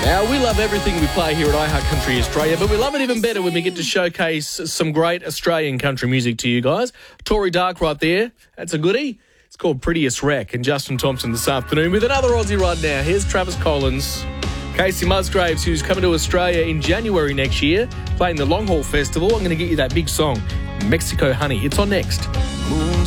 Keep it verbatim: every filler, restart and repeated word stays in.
Now, we love everything we play here at iHeart Country Australia, but we love it even better when we get to showcase some great Australian country music to you guys. Tory Dark right there. That's a goodie. It's called Prettiest Wreck. And Justin Thompson this afternoon with another Aussie right now. Here's Travis Collins. Casey Musgraves, who's coming to Australia in January next year, playing the Long Haul Festival. I'm going to get you that big song, Mexico Honey. It's on next. Moon's